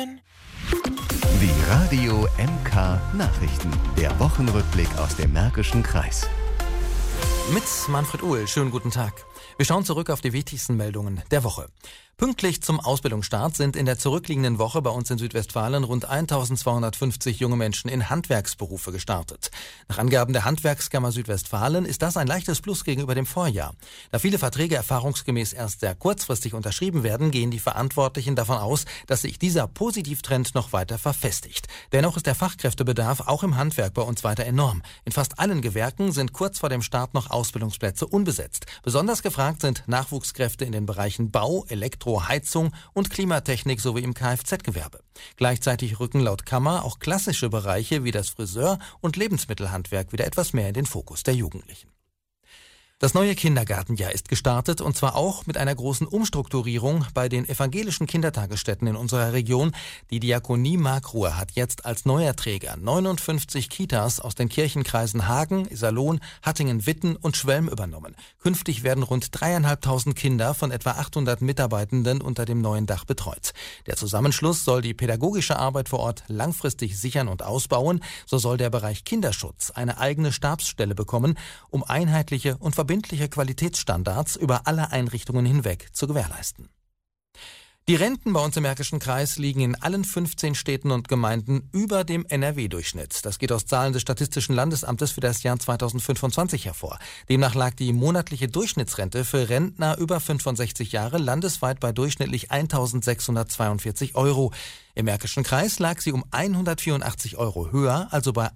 Die Radio MK Nachrichten. Der Wochenrückblick aus dem Märkischen Kreis. Mit Manfred Uhl. Schönen guten Tag. Wir schauen zurück auf die wichtigsten Meldungen der Woche. Pünktlich zum Ausbildungsstart sind in der zurückliegenden Woche bei uns in Südwestfalen rund 1250 junge Menschen in Handwerksberufe gestartet. Nach Angaben der Handwerkskammer Südwestfalen ist das ein leichtes Plus gegenüber dem Vorjahr. Da viele Verträge erfahrungsgemäß erst sehr kurzfristig unterschrieben werden, gehen die Verantwortlichen davon aus, dass sich dieser Positivtrend noch weiter verfestigt. Dennoch ist der Fachkräftebedarf auch im Handwerk bei uns weiter enorm. In fast allen Gewerken sind kurz vor dem Start noch Ausbildungsplätze unbesetzt. Besonders gefragt sind Nachwuchskräfte in den Bereichen Bau, Elektro, Heizung und Klimatechnik sowie im Kfz-Gewerbe. Gleichzeitig rücken laut Kammer auch klassische Bereiche wie das Friseur- und Lebensmittelhandwerk wieder etwas mehr in den Fokus der Jugendlichen. Das neue Kindergartenjahr ist gestartet und zwar auch mit einer großen Umstrukturierung bei den evangelischen Kindertagesstätten in unserer Region. Die Diakonie Markruhr hat jetzt als neuer Träger 59 Kitas aus den Kirchenkreisen Hagen, Iserlohn, Hattingen, Witten und Schwelm übernommen. Künftig werden rund 3.500 Kinder von etwa 800 Mitarbeitenden unter dem neuen Dach betreut. Der Zusammenschluss soll die pädagogische Arbeit vor Ort langfristig sichern und ausbauen. So soll der Bereich Kinderschutz eine eigene Stabsstelle bekommen, um einheitliche und verbindliche Qualitätsstandards über alle Einrichtungen hinweg zu gewährleisten. Die Renten bei uns im Märkischen Kreis liegen in allen 15 Städten und Gemeinden über dem NRW-Durchschnitt. Das geht aus Zahlen des Statistischen Landesamtes für das Jahr 2025 hervor. Demnach lag die monatliche Durchschnittsrente für Rentner über 65 Jahre landesweit bei durchschnittlich 1.642 Euro. Im Märkischen Kreis lag sie um 184 Euro höher, also bei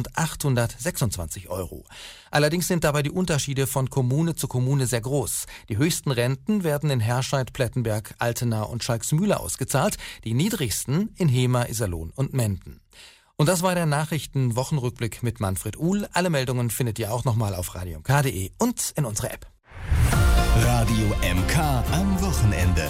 1.826 Euro. Allerdings sind dabei die Unterschiede von Kommune zu Kommune sehr groß. Die höchsten Renten werden in Herscheid, Plettenberg, Altena und Schalksmühle ausgezahlt, die niedrigsten in Hemer, Iserlohn und Menden. Und das war der Nachrichten-Wochenrückblick mit Manfred Uhl. Alle Meldungen findet ihr auch nochmal auf radiomk.de und in unserer App. Radio MK am Wochenende.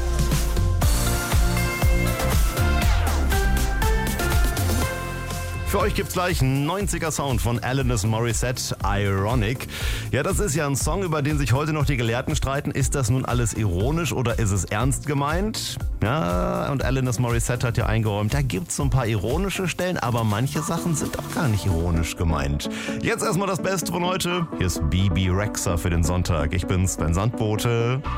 Für euch gibt's gleich einen 90er Sound von Alanis Morissette, Ironic. Ja, das ist ja ein Song, über den sich heute noch die Gelehrten streiten. Ist das nun alles ironisch oder ist es ernst gemeint? Ja, und Alanis Morissette hat ja eingeräumt, da gibt's so ein paar ironische Stellen, aber manche Sachen sind auch gar nicht ironisch gemeint. Jetzt erstmal das Beste von heute. Hier ist Bibi Rexha für den Sonntag. Ich bin's, dein Sandbote.